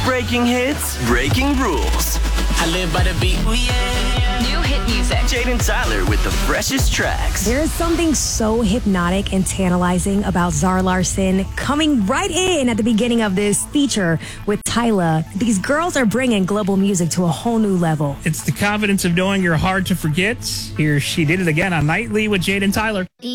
Breaking hits, breaking rules. I live by the beat. Ooh, yeah. New hit music. Jaden Tyler with the freshest tracks. There is something so hypnotic and tantalizing about Zara Larsson coming right in at the beginning of this feature with Tyla. These girls are bringing global music to a whole new level. It's the confidence of knowing you're hard to forget. Here she did it again on Nightly with Jaden Tyler.